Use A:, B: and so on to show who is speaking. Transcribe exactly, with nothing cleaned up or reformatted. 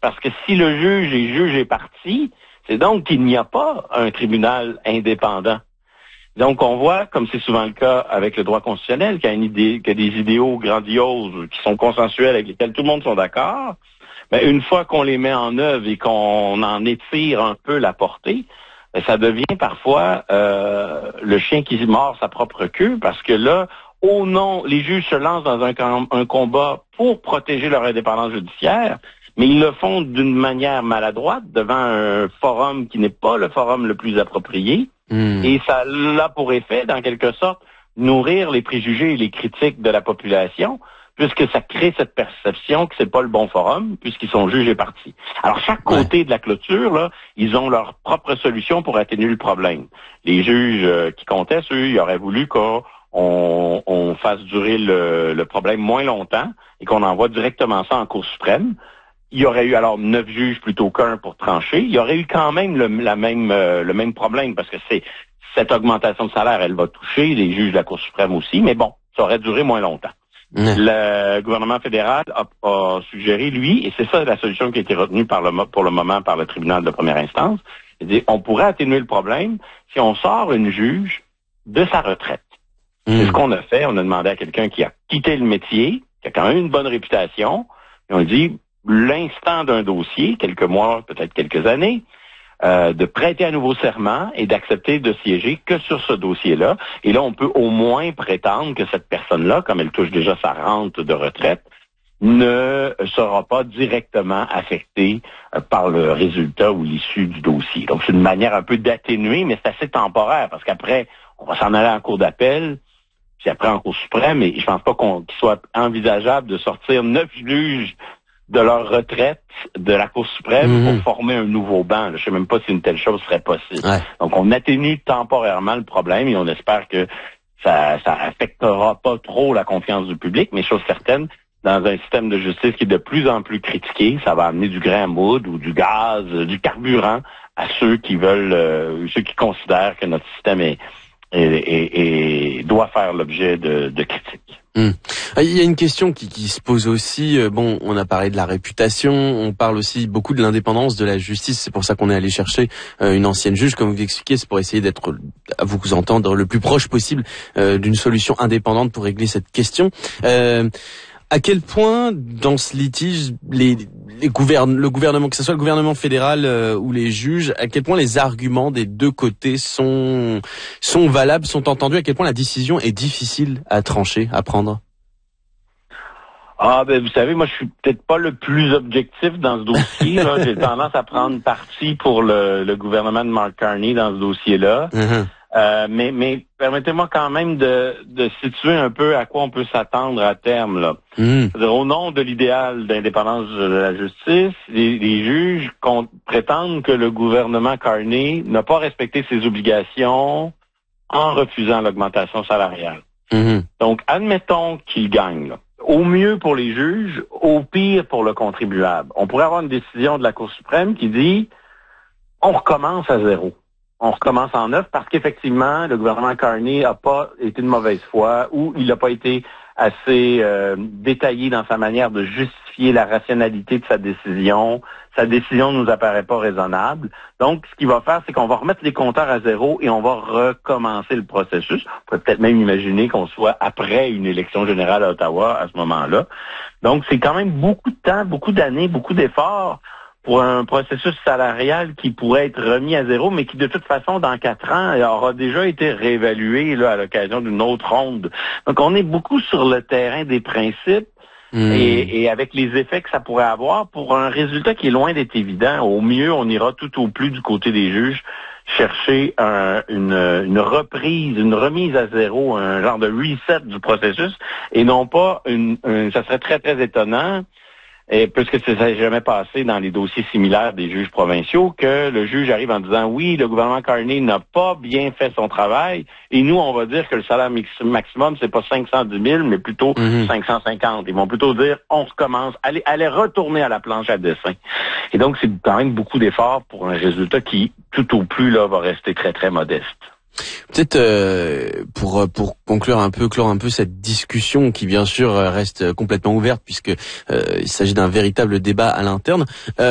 A: parce que si le juge est juge et partie, c'est donc qu'il n'y a pas un tribunal indépendant. Donc, on voit, comme c'est souvent le cas avec le droit constitutionnel, qu'il y a, une idée, qu'il y a des idéaux grandioses qui sont consensuels, avec lesquels tout le monde sont d'accord, mais une fois qu'on les met en œuvre et qu'on en étire un peu la portée, ben, ça devient parfois euh, le chien qui mord sa propre queue, parce que là, au nom, les juges se lancent dans un, un combat pour protéger leur indépendance judiciaire, mais ils le font d'une manière maladroite devant un forum qui n'est pas le forum le plus approprié. Mmh. Et ça a pour effet, dans quelque sorte, nourrir les préjugés et les critiques de la population, puisque ça crée cette perception que c'est pas le bon forum, puisqu'ils sont juges et partis. Alors, chaque côté ouais. de la clôture, là, ils ont leur propre solution pour atténuer le problème. Les juges euh, qui contestent, eux, ils auraient voulu qu'on on, on fasse durer le, le problème moins longtemps et qu'on envoie directement ça en Cour suprême. Il y aurait eu alors neuf juges plutôt qu'un pour trancher. Il y aurait eu quand même le, la même, euh, le même problème, parce que c'est cette augmentation de salaire, elle va toucher les juges de la Cour suprême aussi, mais bon, ça aurait duré moins longtemps. Mmh. Le gouvernement fédéral a, a suggéré, lui, et c'est ça la solution qui a été retenue par le, pour le moment par le tribunal de première instance, c'est-à-dire on pourrait atténuer le problème si on sort une juge de sa retraite. Mmh. C'est ce qu'on a fait. On a demandé à quelqu'un qui a quitté le métier, qui a quand même une bonne réputation, et on dit... l'instant d'un dossier, quelques mois, peut-être quelques années, euh, de prêter à nouveau serment et d'accepter de siéger que sur ce dossier-là. Et là, on peut au moins prétendre que cette personne-là, comme elle touche déjà sa rente de retraite, ne sera pas directement affectée euh, par le résultat ou l'issue du dossier. Donc, c'est une manière un peu d'atténuer, mais c'est assez temporaire, parce qu'après, on va s'en aller en cour d'appel, puis après en Cour suprême, et je pense pas qu'on, qu'il soit envisageable de sortir neuf juges de leur retraite de la Cour suprême mmh. pour former un nouveau banc. Je ne sais même pas si une telle chose serait possible. Ouais. Donc, on atténue temporairement le problème et on espère que ça ça affectera pas trop la confiance du public, mais chose certaine, dans un système de justice qui est de plus en plus critiqué, ça va amener du grain à moudre ou du gaz, du carburant à ceux qui veulent, euh, ceux qui considèrent que notre système est, est, est, est doit faire l'objet de, de critiques.
B: Hum. Il y a une question qui, qui se pose aussi. Bon, on a parlé de la réputation, on parle aussi beaucoup de l'indépendance de la justice. C'est pour ça qu'on est allé chercher euh, une ancienne juge, comme vous l'expliquez, c'est pour essayer d'être, à vous entendre, le plus proche possible euh, d'une solution indépendante pour régler cette question. Euh, à quel point, dans ce litige, les, les gouverne, le gouvernement, que ce soit le gouvernement fédéral euh, ou les juges, à quel point les arguments des deux côtés sont sont valables, sont entendus, à quel point la décision est difficile à trancher, à prendre?
A: Ah ben vous savez, moi je suis peut-être pas le plus objectif dans ce dossier. Là. J'ai tendance à prendre parti pour le, le gouvernement de Mark Carney dans ce dossier-là. Mm-hmm. Euh, mais, mais permettez-moi quand même de, de situer un peu à quoi on peut s'attendre à terme. Là. Mmh. C'est-à-dire, au nom de l'idéal d'indépendance de la justice, les, les juges prétendent que le gouvernement Carney n'a pas respecté ses obligations en refusant l'augmentation salariale. Mmh. Donc, admettons qu'il gagne. Là. Au mieux pour les juges, au pire pour le contribuable. On pourrait avoir une décision de la Cour suprême qui dit on recommence à zéro. On recommence en neuf parce qu'effectivement, le gouvernement Carney n'a pas été de mauvaise foi ou il n'a pas été assez euh, détaillé dans sa manière de justifier la rationalité de sa décision. Sa décision ne nous apparaît pas raisonnable. Donc, ce qu'il va faire, c'est qu'on va remettre les compteurs à zéro et on va recommencer le processus. On peut peut-être même imaginer qu'on soit après une élection générale à Ottawa à ce moment-là. Donc, c'est quand même beaucoup de temps, beaucoup d'années, beaucoup d'efforts pour un processus salarial qui pourrait être remis à zéro, mais qui, de toute façon, dans quatre ans, aura déjà été réévalué là, à l'occasion d'une autre ronde. Donc, on est beaucoup sur le terrain des principes mmh. et, et avec les effets que ça pourrait avoir pour un résultat qui est loin d'être évident. Au mieux, on ira tout au plus du côté des juges chercher un, une, une reprise, une remise à zéro, un genre de reset du processus, et non pas une, une ça serait très, très étonnant, et puisque ça n'a jamais passé dans les dossiers similaires des juges provinciaux, que le juge arrive en disant oui, le gouvernement Carney n'a pas bien fait son travail, et nous, on va dire que le salaire maximum, c'est pas cinq cent dix mille, mais plutôt mm-hmm. cinq cent cinquante. Ils vont plutôt dire on recommence, allez, allez retourner à la planche à dessin. Et donc, c'est quand même beaucoup d'efforts pour un résultat qui, tout au plus, là, va rester très, très modeste.
B: Peut-être euh, pour pour conclure un peu, clore un peu cette discussion qui bien sûr reste complètement ouverte puisque euh, il s'agit d'un véritable débat à l'interne. Euh,